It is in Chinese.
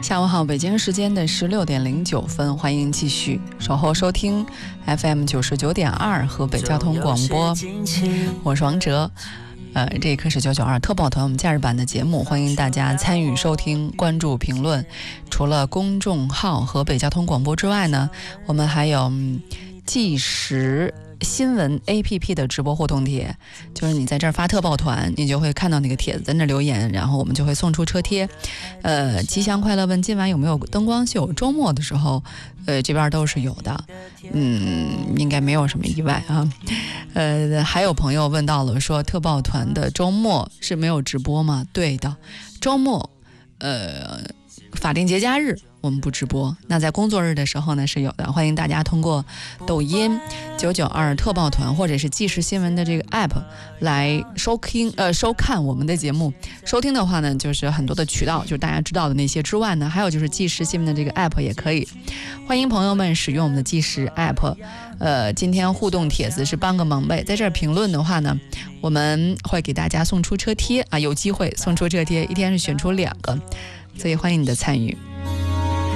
下午好，北京时间的16:09，欢迎继续守候收听 FM 99.2河北交通广播，我是王哲。这一刻是992特报团我们假日版的节目，欢迎大家参与收听、关注、评论。除了公众号河北交通广播之外呢，我们还有即时新闻 APP 的直播互动帖，就是你在这儿发特报团，你就会看到那个帖子，在那留言，然后我们就会送出车贴。吉祥快乐问今晚有没有灯光秀？周末的时候，这边都是有的，应该没有什么意外啊。还有朋友问到了，说特报团的周末是没有直播吗？对的，周末，法定节假日我们不直播，那在工作日的时候呢是有的。欢迎大家通过抖音992特报团或者是即时新闻的这个 app 来收看我们的节目。收听的话呢，就是很多的渠道，就是大家知道的那些之外呢，还有就是即时新闻的这个 app 也可以。欢迎朋友们使用我们的即时 app。今天互动帖子是帮个忙呗，在这儿评论的话呢，我们会给大家送出车贴啊，有机会送出车贴，一天是选出2个，所以欢迎你的参与。